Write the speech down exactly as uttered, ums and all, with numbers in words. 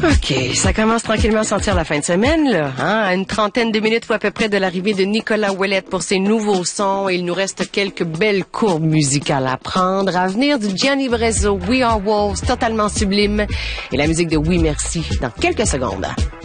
OK, ça commence tranquillement à sentir la fin de semaine, là. Hein? À une trentaine de minutes ou à peu près de l'arrivée de Nicolas Ouellette pour ses nouveaux sons. Et il nous reste quelques belles courbes musicales à prendre. À venir du Gianni Brezzo, We Are Wolves, totalement sublime. Et la musique de Oui Merci dans quelques secondes.